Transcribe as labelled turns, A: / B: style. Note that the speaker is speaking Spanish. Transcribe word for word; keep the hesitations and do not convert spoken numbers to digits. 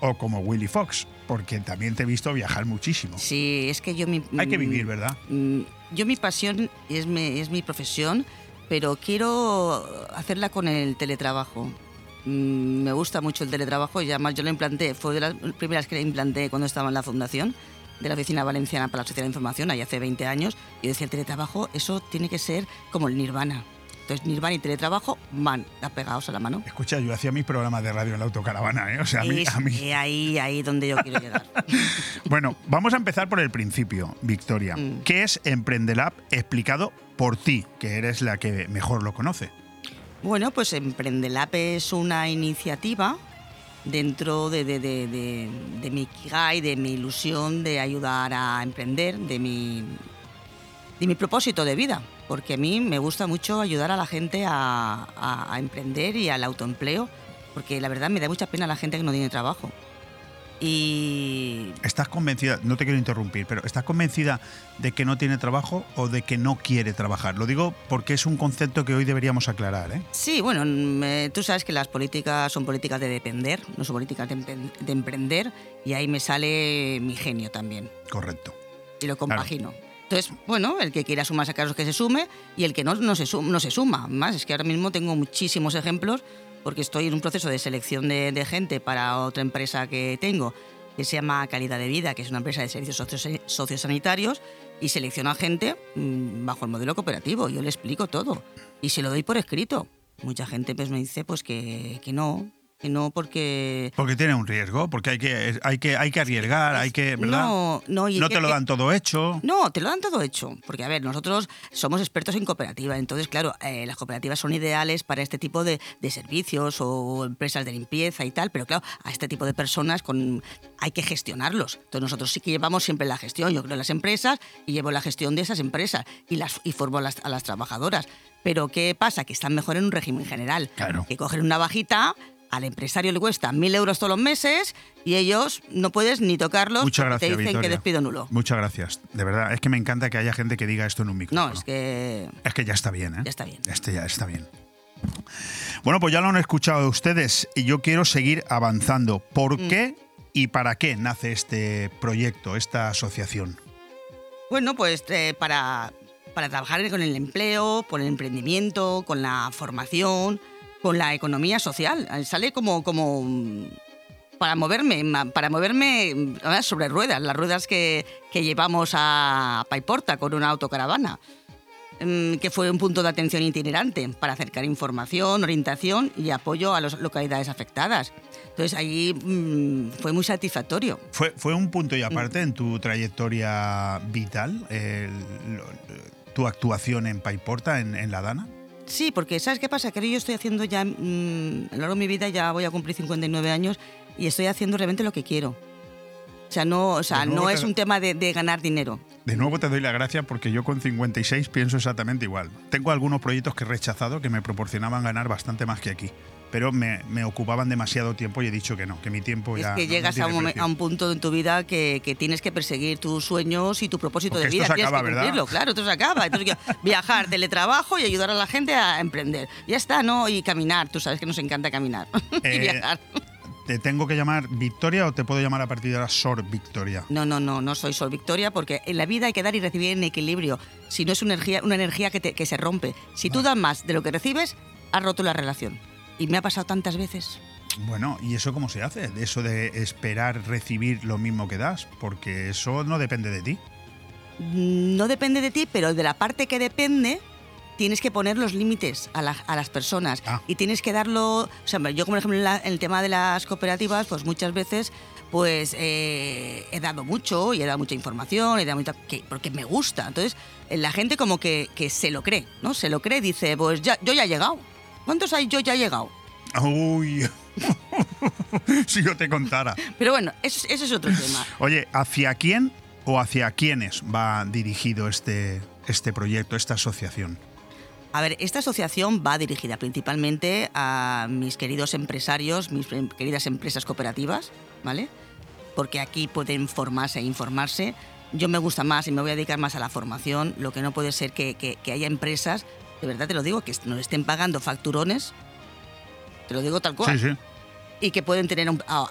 A: o como Willy Fox, porque también te he visto viajar muchísimo.
B: Sí, es que yo mi...
A: Hay que vivir, ¿verdad?
B: Yo mi pasión es mi, es mi profesión, pero quiero hacerla con el teletrabajo. Me gusta mucho el teletrabajo y además yo lo implanté, fue de las primeras que la implanté cuando estaba en la fundación de la Oficina Valenciana para la Sociedad de Información, ahí hace veinte años. Yo decía, el teletrabajo, eso tiene que ser como el nirvana. Entonces, nirvana y teletrabajo van apegados a la mano.
A: Escucha, yo hacía mis programas de radio en la autocaravana, ¿eh? O sea, a mí...
B: Es
A: a mí...
B: ahí, ahí donde yo quiero llegar.
A: Bueno, vamos a empezar por el principio, Victoria. Mm. ¿Qué es Emprendelab explicado por ti, que eres la que mejor lo conoce?
B: Bueno, pues Emprendelab es una iniciativa dentro de, de, de, de, de mi ikigai, de mi ilusión de ayudar a emprender, de mi, de mi propósito de vida, porque a mí me gusta mucho ayudar a la gente a, a, a emprender y al autoempleo, porque la verdad me da mucha pena a la gente que no tiene trabajo. Y...
A: ¿Estás convencida, no te quiero interrumpir, pero estás convencida de que no tiene trabajo o de que no quiere trabajar? Lo digo porque es un concepto que hoy deberíamos aclarar, ¿eh?
B: Sí, bueno, me, tú sabes que las políticas son políticas de depender, no son políticas de, de emprender, y ahí me sale mi genio también.
A: Correcto.
B: Y lo compagino. Claro. Entonces, bueno, el que quiera sumarse a casos que se sume, y el que no, no se, no se suma. Más es que ahora mismo tengo muchísimos ejemplos, porque estoy en un proceso de selección de, de gente para otra empresa que tengo, que se llama Calidad de Vida, que es una empresa de servicios sociosanitarios, y selecciona gente mmm, bajo el modelo cooperativo. Yo le explico todo y se lo doy por escrito. Mucha gente pues me dice pues que, que no, que no porque...
A: Porque tiene un riesgo, porque hay que, hay que, hay que arriesgar, es, hay que, ¿verdad?
B: No, no, y
A: no
B: que,
A: te lo dan todo hecho.
B: No, te lo dan todo hecho. Porque, a ver, nosotros somos expertos en cooperativa. Entonces, claro, eh, las cooperativas son ideales para este tipo de, de servicios o empresas de limpieza y tal. Pero, claro, a este tipo de personas con, hay que gestionarlos. Entonces, nosotros sí que llevamos siempre la gestión. Yo creo en las empresas y llevo la gestión de esas empresas y, las, y formo a las, a las trabajadoras. Pero, ¿qué pasa? Que están mejor en un régimen general.
A: Claro.
B: Que cogen una bajita... Al empresario le cuesta mil euros todos los meses y ellos no puedes ni tocarlos.
A: Muchas gracias,
B: te dicen
A: Victoria.
B: que despido nulo.
A: Muchas gracias. De verdad, es que me encanta que haya gente que diga esto en un micrófono.
B: No, es que...
A: Es que ya está bien, ¿eh?
B: Ya está bien.
A: Este ya está bien. Bueno, pues ya lo han escuchado ustedes y yo quiero seguir avanzando. ¿Por mm. qué y para qué nace este proyecto, esta asociación?
B: Bueno, pues eh, para, para trabajar con el empleo, con el emprendimiento, con la formación... con la economía social. Sale como, como para moverme, para moverme sobre ruedas, las ruedas que, que llevamos a Paiporta con una autocaravana, que fue un punto de atención itinerante para acercar información, orientación y apoyo a las localidades afectadas. Entonces, ahí mmm, fue muy satisfactorio.
A: ¿Fue, fue un punto y aparte mm. en tu trayectoria vital, el, lo, tu actuación en Paiporta, en, en la Dana?
B: Sí, porque ¿sabes qué pasa? Que yo estoy haciendo ya, mmm, a lo largo de mi vida ya voy a cumplir cincuenta y nueve años y estoy haciendo realmente lo que quiero. O sea, no, o sea, no es un tema de, de ganar dinero.
A: De nuevo te doy la gracia porque yo con cincuenta y seis pienso exactamente igual. Tengo algunos proyectos que he rechazado que me proporcionaban ganar bastante más que aquí, pero me, me ocupaban demasiado tiempo y he dicho que no, que mi tiempo ya...
B: Es que
A: no,
B: llegas
A: no
B: a, un, a un punto en tu vida que, que tienes que perseguir tus sueños y tu propósito
A: porque
B: de vida.
A: Esto se
B: tienes
A: acaba,
B: que cumplirlo,
A: ¿verdad?
B: Claro, esto se acaba. Entonces, viajar, teletrabajo y ayudar a la gente a emprender. Ya está, ¿no? Y caminar, tú sabes que nos encanta caminar
A: eh,
B: y viajar.
A: ¿Te tengo que llamar Victoria o te puedo llamar a partir de ahora Sor Victoria?
B: No, no, no, no soy Sor Victoria porque en la vida hay que dar y recibir en equilibrio. Si no es una energía, una energía que, te, que se rompe. Si vale. tú das más de lo que recibes, has roto la relación. Y me ha pasado tantas veces.
A: Bueno, ¿y eso cómo se hace? Eso de esperar recibir lo mismo que das, porque eso no depende de ti.
B: No depende de ti, pero de la parte que depende... tienes que poner los límites a, la, a las personas ah. y tienes que darlo... O sea, yo, como por ejemplo, en, la, en el tema de las cooperativas, pues muchas veces pues eh, he dado mucho y he dado mucha información, he dado mucha, que, porque me gusta. Entonces, la gente como que, que se lo cree, ¿no? Se lo cree, dice, pues ya, yo ya he llegado. ¿Cuántos hay? Yo ya he llegado.
A: Uy, si yo te contara.
B: Pero bueno, eso, eso es otro tema.
A: Oye, ¿hacia quién o hacia quiénes va dirigido este, este proyecto, esta asociación?
B: A ver, esta asociación va dirigida principalmente a mis queridos empresarios, mis queridas empresas cooperativas, ¿vale? Porque aquí pueden formarse e informarse. Yo me gusta más y me voy a dedicar más a la formación. Lo que no puede ser que, que, que haya empresas, de verdad te lo digo, que nos estén pagando facturones, te lo digo tal cual.
A: Sí, sí.
B: Y que pueden tener a,